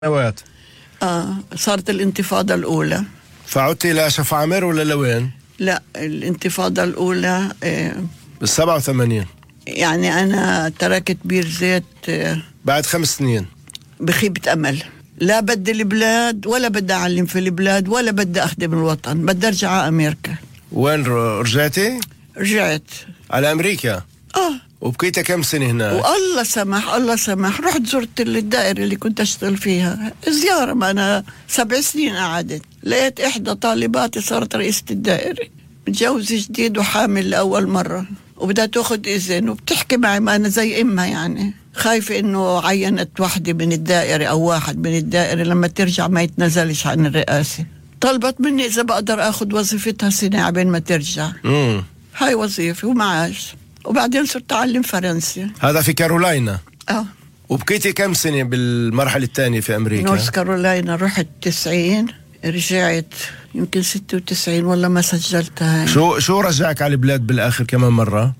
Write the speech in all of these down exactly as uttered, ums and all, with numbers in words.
سنوات. آه صارت الانتفاضة الأولى. فعدت إلى أشرف عامر ولا لوين؟ لا، الانتفاضة الأولى آه بالسبعة وثمانين. يعني أنا تركت بير زيت آه بعد خمس سنين بخيبة أمل. لا بدي البلاد ولا بدي أعلم في البلاد ولا بدي أخدم الوطن، بدي أرجع على أمريكا. وين رجعتي؟ رجعت على أمريكا. آه وبقيت كم سنة هناك؟ والله سمح الله سمح رحت زرت الدائرة اللي كنت أشتغل فيها زيارة، ما أنا سبع سنين قعدت. لقيت إحدى طالباتي صارت رئيسة الدائرة، متجوزة جديد وحامل لأول مرة، وبدها تأخذ إذن وبتحكي معي ما أنا زي إمها، يعني خايفة إنه عينت واحدة من الدائرة أو واحد من الدائرة لما ترجع ما يتنزلش عن الرئاسة. طلبت مني إذا بقدر أخذ وظيفتها سنة عبين ما ترجع. مم. هاي وظيفة ومعاش، وبعدين صرت أعلم فرنسي. هذا في كارولاينا. آه وبقيتي كم سنة بالمرحلة الثانية في أمريكا؟ نورث كارولاينا رحت تسعين، رجعت يمكن ستة وتسعين والله ما سجلتها. شو شو رجعك على البلاد بالآخر كمان مرة؟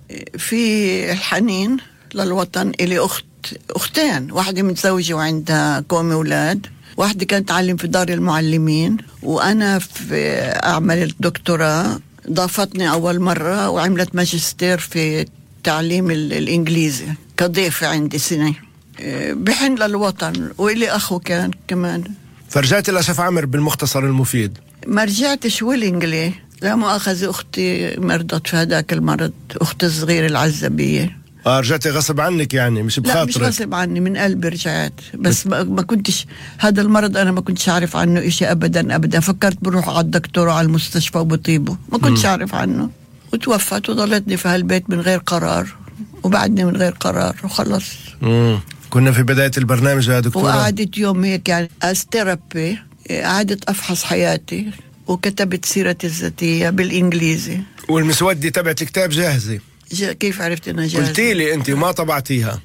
في الحنين للوطن. إلي أخت أختين، واحدة متزوجة وعندها قوم أولاد، واحدة كانت تعلم في دار المعلمين، وأنا في أعمل الدكتوراه. ضافتني أول مرة وعملت ماجستير في التعليم الإنجليزي كضيفة عندي سنة. بحن للوطن. وإلي أخو كان كمان. فرجعت إلى أشرف عامر بالمختصر المفيد. ما رجعتش ويلينجلي، لا مؤاخذة، أختي مرضت في هذاك المرض، أختي الصغيرة العزبية. آه رجعتي غصب عنك يعني مش بخاطرك؟ لا مش غصب عني، من قلبي رجعت. بس ما, ما كنتش هذا المرض أنا ما كنتش أعرف عنه إشي أبدا أبدا. فكرت بروح على الدكتور على المستشفى وبطيبه، ما كنتش أعرف عنه. وتوفت وضلتني في هالبيت من غير قرار، وبعدني من غير قرار وخلص. مم. كنا في بداية البرنامج يا دكتورة. وقعدت يوم هيك يعني أسترابي، قعدت أفحص حياتي وكتبت سيرتي الذاتية بالإنجليزي. والمسودة تبعت الكتاب جاهزة؟ كيف عرفت أنا جاهزة؟ قلتي لي أنت ما طبعتيها.